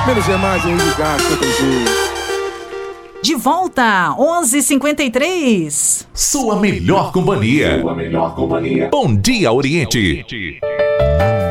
Menos é mais, Henrique Castro, não tem jeito. De volta, 11h53. Sua melhor companhia. Bom Dia Oriente.